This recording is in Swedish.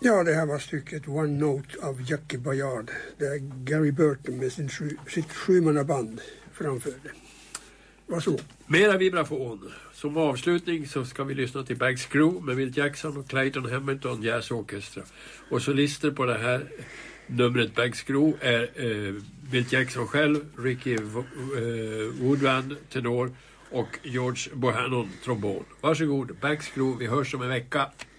Ja, det här var stycket One Note av Jackie Bayard. Där Gary Burton med sitt sjumannaband framförde. Varsågod. Mera vibration. Som avslutning så ska vi lyssna till Bags Crew med Milt Jackson och Clayton Hamilton Jazz Orchestra. Och solister på det här numret Bags Crew är Milt Jackson själv, Ricky Woodman tenor och George Bohannon trombon. Varsågod, Bags Crew, vi hörs om en vecka.